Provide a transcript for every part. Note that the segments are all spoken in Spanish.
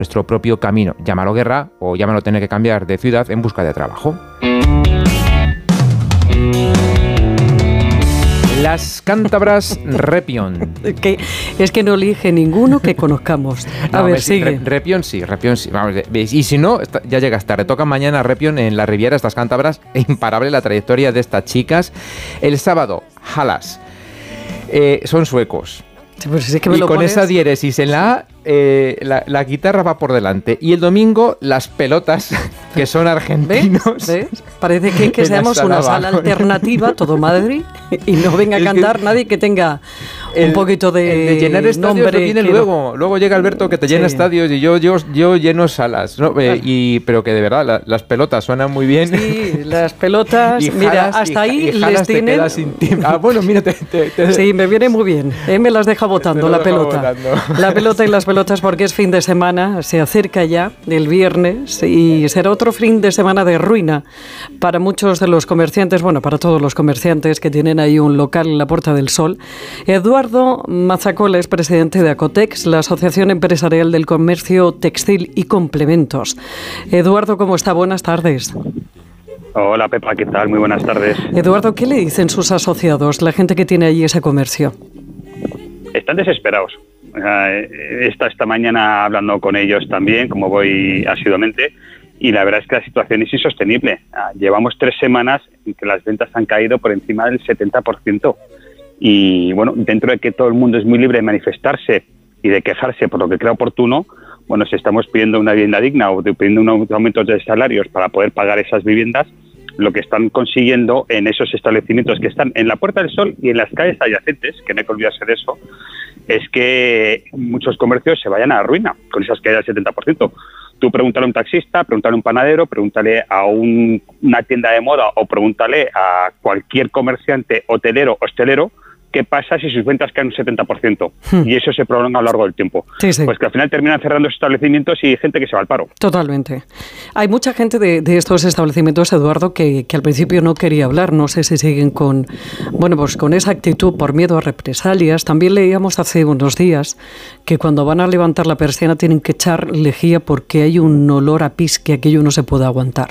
nuestro propio camino. Llámalo guerra o llámalo tener que cambiar de ciudad en busca de trabajo. Las cántabras Repión. Es que no elige ninguno que conozcamos. A ver, sigue. Repión sí. Vamos, y si no, ya llegas tarde. Toca mañana Repión en la Riviera, estas cántabras. Imparable la trayectoria de estas chicas. El sábado, Halas. Son suecos. Pues sí que y con esa diéresis en la A, la guitarra va por delante. Y el domingo, las pelotas, que son argentinos. ¿Ves? Parece que seamos una sala alternativa, todo Madrid, y no venga a cantar nadie que tenga un poquito de llenar estadios lo tiene luego. Luego llega Alberto que te llena estadios y yo lleno salas, ¿no? Pero que de verdad las pelotas suenan muy bien. Sí, las pelotas, mira, hasta ahí les tienen. Bueno, mira, sí, me viene muy bien. Me las deja botando la pelota. La pelota y las pelotas porque es fin de semana, se acerca ya el viernes y será otro fin de semana de ruina para muchos de los comerciantes, bueno, para todos los comerciantes que tienen ahí un local en la Puerta del Sol. Eduardo Mazacola es presidente de Acotex, la Asociación Empresarial del Comercio Textil y Complementos. Eduardo, ¿cómo está? Buenas tardes. Hola Pepa, ¿qué tal? Muy buenas tardes. Eduardo, ¿qué le dicen sus asociados, la gente que tiene allí ese comercio? Están desesperados. Esta mañana hablando con ellos también, como voy asiduamente, y la verdad es que la situación es insostenible. Llevamos 3 semanas en que las ventas han caído por encima del 70%. Y bueno, dentro de que todo el mundo es muy libre de manifestarse y de quejarse por lo que crea oportuno, bueno, si estamos pidiendo una vivienda digna o pidiendo unos aumentos de salarios para poder pagar esas viviendas, lo que están consiguiendo en esos establecimientos que están en la Puerta del Sol y en las calles adyacentes, que no hay que olvidarse de eso, es que muchos comercios se vayan a la ruina con esas caídas del 70%. Tú pregúntale a un taxista, pregúntale a un panadero, pregúntale a una tienda de moda o pregúntale a cualquier comerciante hotelero o hostelero qué pasa si sus ventas caen un 70% y eso se prolonga a lo largo del tiempo. Sí, sí. Pues que al final terminan cerrando esos establecimientos y hay gente que se va al paro. Totalmente. Hay mucha gente de estos establecimientos, Eduardo, que al principio no quería hablar. No sé si siguen con esa actitud por miedo a represalias. También leíamos hace unos días que cuando van a levantar la persiana tienen que echar lejía porque hay un olor a pis que aquello no se puede aguantar.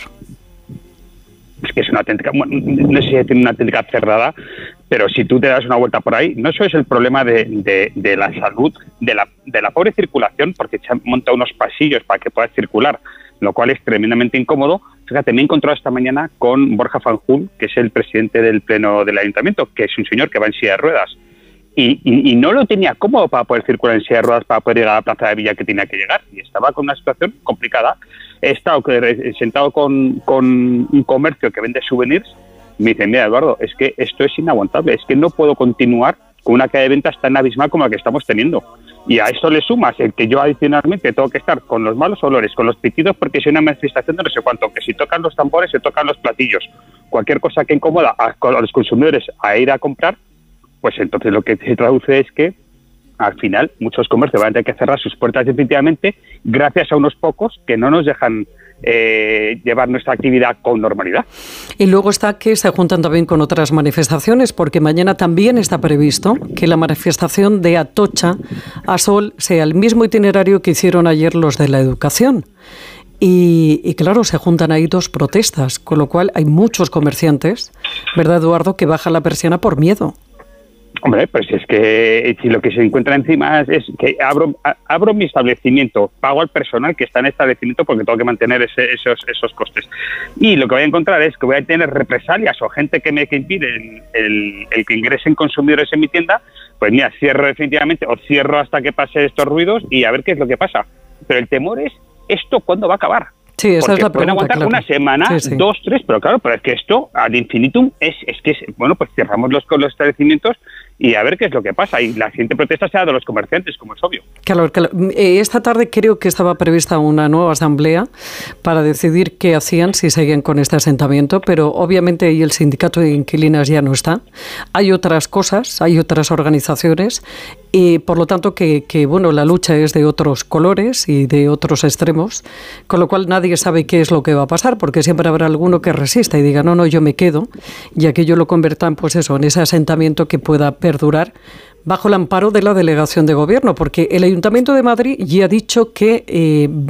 Es que es una auténtica, bueno, no sé si tiene una auténtica cerrada, pero si tú te das una vuelta por ahí, no eso es el problema de la salud, de la pobre circulación, porque se han montado unos pasillos para que puedas circular, lo cual es tremendamente incómodo. Fíjate, me he encontrado esta mañana con Borja Fanjul, que es el presidente del Pleno del Ayuntamiento, que es un señor que va en silla de ruedas, y no lo tenía cómodo para poder circular en silla de ruedas, para poder llegar a la Plaza de Villa que tenía que llegar, y estaba con una situación complicada. He estado sentado con un comercio que vende souvenirs. Me dicen, mira, Eduardo, es que esto es inaguantable, es que no puedo continuar con una caída de ventas tan abismal como la que estamos teniendo. Y a esto le sumas el que yo adicionalmente tengo que estar con los malos olores, con los pitidos, porque es una manifestación de no sé cuánto, que si tocan los tambores, se tocan los platillos. Cualquier cosa que incomoda a los consumidores a ir a comprar, pues entonces lo que se traduce es que al final muchos comercios van a tener que cerrar sus puertas definitivamente gracias a unos pocos que no nos dejan llevar nuestra actividad con normalidad. Y luego está que se juntan también con otras manifestaciones, porque mañana también está previsto que la manifestación de Atocha a Sol sea el mismo itinerario que hicieron ayer los de la educación. Y claro, se juntan ahí 2 protestas, con lo cual hay muchos comerciantes, ¿verdad, Eduardo?, que bajan la persiana por miedo. Hombre, pues es que si lo que se encuentra encima es que abro mi establecimiento, pago al personal que está en el establecimiento porque tengo que mantener esos costes. Y lo que voy a encontrar es que voy a tener represalias o gente que me impide el que ingresen consumidores en mi tienda. Pues mira, cierro definitivamente o cierro hasta que pase estos ruidos y a ver qué es lo que pasa. Pero el temor es, ¿esto cuándo va a acabar? Sí, esa es la pregunta, pueden aguantar claro. Una semana, sí. 2, 3, pero claro, pero es que esto ad infinitum es que bueno, pues cerramos los establecimientos y a ver qué es lo que pasa. Y la siguiente protesta será de los comerciantes, como es obvio. Claro. Esta tarde creo que estaba prevista una nueva asamblea para decidir qué hacían si seguían con este asentamiento, pero obviamente ahí el sindicato de inquilinas ya no está. Hay otras cosas, hay otras organizaciones y por lo tanto que bueno, la lucha es de otros colores y de otros extremos, con lo cual nadie sabe qué es lo que va a pasar, porque siempre habrá alguno que resista y diga no, yo me quedo, y aquello lo conviertan pues eso, en ese asentamiento que pueda perdurar bajo el amparo de la delegación de gobierno, porque el Ayuntamiento de Madrid ya ha dicho que